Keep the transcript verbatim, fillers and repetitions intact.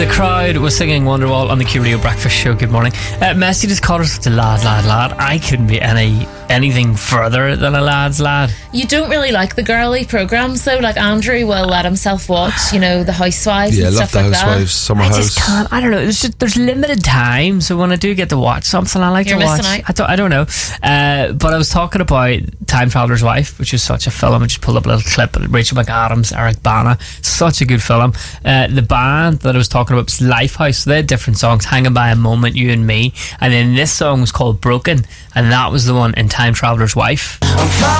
The Crowd was singing Wonderwall on the Q Radio Breakfast Show. Good morning. Uh, Messi just called us a lad, lad, lad. I couldn't be any anything further than a lad's lad. You don't really like the girly programmes though. Like Andrew will let himself watch, you know, the Housewives Yeah, and love stuff the like Housewives, that. Summer I House. just can't. I don't know. There's just, there's limited time, so when I do get to watch something, I like You're to watch. missing out. I don't. I don't know. Uh, but I was talking about Time Traveler's Wife, which is such a film. I just pulled up a little clip. Rachel McAdams, Eric Bana, such a good film. Uh, the band that I was talking about was Lifehouse. They had different songs, Hanging by a Moment, You and Me, and then this song was called Broken, and that was the one in Time Traveler's Wife.